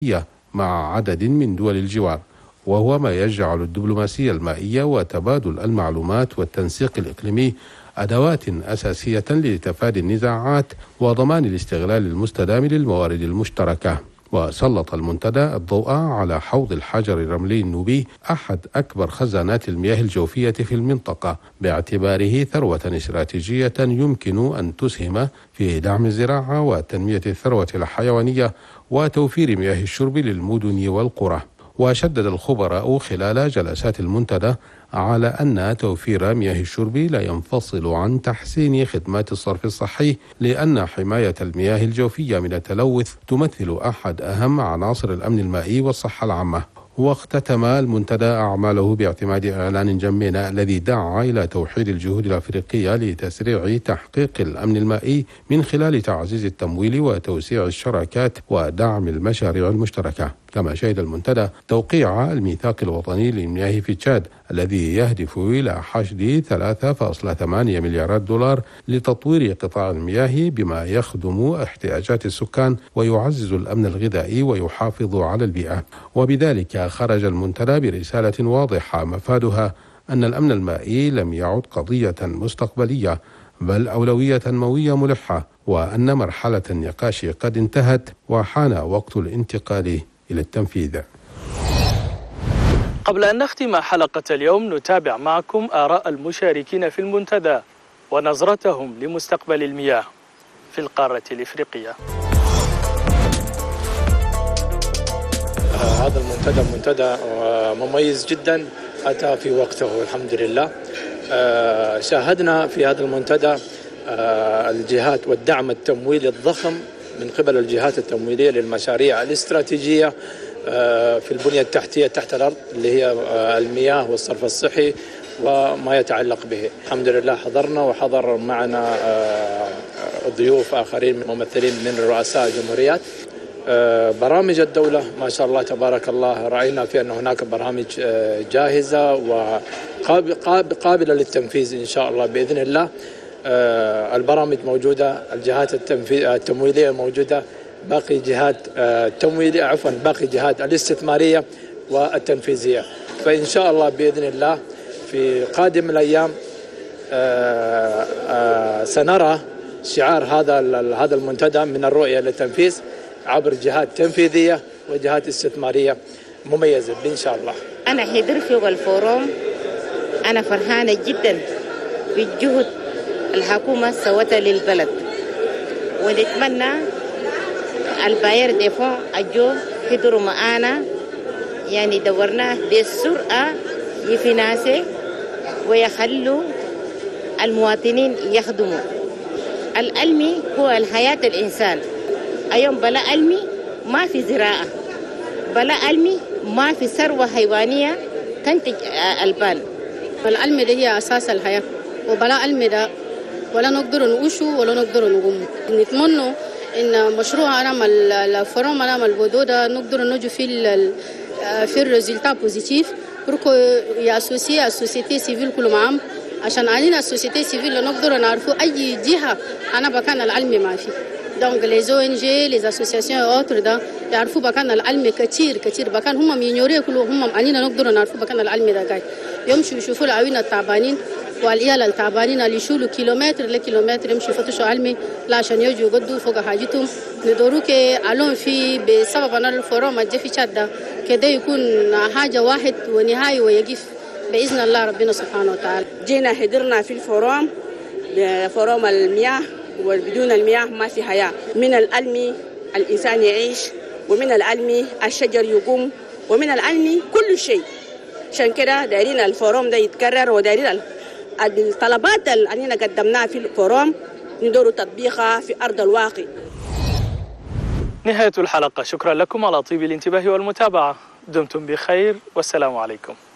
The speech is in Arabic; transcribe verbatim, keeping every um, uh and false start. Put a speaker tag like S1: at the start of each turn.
S1: مع عدد من دول الجوار، وهو ما يجعل الدبلوماسية المائية وتبادل المعلومات والتنسيق الإقليمي أدوات أساسية لتفادي النزاعات وضمان الاستغلال المستدام للموارد المشتركة. وسلط المنتدى الضوء على حوض الحجر الرملي النوبي، أحد أكبر خزانات المياه الجوفية في المنطقة، باعتباره ثروة استراتيجية يمكن أن تسهم في دعم الزراعة وتنمية الثروة الحيوانية وتوفير مياه الشرب للمدن والقرى. وشدد الخبراء خلال جلسات المنتدى على أن توفير مياه الشرب لا ينفصل عن تحسين خدمات الصرف الصحي، لأن حماية المياه الجوفية من التلوث تمثل أحد أهم عناصر الأمن المائي والصحة العامة. واختتم المنتدى أعماله باعتماد إعلان جمينة الذي دعا إلى توحيد الجهود الأفريقية لتسريع تحقيق الأمن المائي من خلال تعزيز التمويل وتوسيع الشراكات ودعم المشاريع المشتركة. كما شهد المنتدى توقيع الميثاق الوطني للمياه في تشاد الذي يهدف إلى حشد ثلاثة فاصلة ثمانية مليارات دولار لتطوير قطاع المياه بما يخدم احتياجات السكان ويعزز الأمن الغذائي ويحافظ على البيئة. وبذلك خرج المنتدى برسالة واضحة مفادها أن الأمن المائي لم يعد قضية مستقبلية بل أولوية تنموية ملحة، وأن مرحلة النقاش قد انتهت وحان وقت الانتقال إلى التنفيذ.
S2: قبل أن نختم حلقة اليوم نتابع معكم آراء المشاركين في المنتدى ونظرتهم لمستقبل المياه في القارة الإفريقية.
S3: هذا المنتدى منتدى مميز جدا، أتى في وقته والحمد لله. شاهدنا في هذا المنتدى الجهات والدعم التمويلي الضخم من قبل الجهات التمويلية للمشاريع الاستراتيجية في البنية التحتية تحت الأرض اللي هي المياه والصرف الصحي وما يتعلق به. الحمد لله حضرنا وحضر معنا ضيوف آخرين ممثلين من رؤساء الجمهوريات. برامج الدولة ما شاء الله تبارك الله، رأينا في أن هناك برامج جاهزة وقابلة للتنفيذ إن شاء الله بإذن الله. البرامج موجودة، الجهات التمويلية موجودة، باقي جهات التمويلية عفوا باقي جهات الاستثمارية والتنفيذية. فإن شاء الله بإذن الله في قادم الأيام سنرى شعار هذا هذا المنتدى من الرؤية للتنفيذ عبر جهات تنفيذية وجهات استثمارية مميزة إن شاء الله.
S4: أنا حضر في الفوروم، أنا فرحانة جدا بالجهد الحكومة سوتها للبلد، ونتمنى الباير ديفون أجو حضروا معانا، يعني دورناه بسرعة يفناسي ويخلوا المواطنين يخدموا. العلمي هو الحياة الإنسان. اليوم بلا علمي ما في زراعة، بلا علمي ما في ثروة حيوانية تنتج البان.
S5: العلم ده هي أساس الحياة، وبلا علم ده ولا نقدر نعيشه ولا نقدر نقوم. نتمنى إن مشروع أنا الفرام أنا البودودة نقدر نجو في ال في الريزلتا بوزيتيف بركو يا أسوسية السوسيتي سيفيل كل معهم، عشان علينا السوسيتي سيفيل نقدر نعرفوا أي جهة أنا بكان العلم ما فيه. donc les O N G les associations et autres ده يعرفوا بكان العلم كتير كتير، بكان هم مينيوري كلهم هم علينا نقدر نعرفوا بكان العلم ده قاعد يمشوا يشوفوا العوين التعبانين والعيال التعبانين اللي يشولوا كيلومتر لكيلومتر يمشوا يفتشوا علمي لا عشان يجوا يقضوا فوق حاجتهم. ندوروك علون في بسبب أن الفوروم الجي في تشاد ده كده يكون حاجة واحد ونهاية ويقف بإذن الله ربنا سبحانه وتعالى.
S6: جينا حضرنا في الفوروم، فوروم المياه، وبدون المياه ما في حياة. من العلم الإنسان يعيش، ومن العلم الشجر يقوم، ومن العلم كل شيء. عشان كده دايرين الفوروم ده يتكرر، ودايرين الطلبات اللي قدمناها في الفوروم ندور تطبيقها في أرض الواقع.
S2: نهاية الحلقة، شكرا لكم على طيب الانتباه والمتابعة، دمتم بخير والسلام عليكم.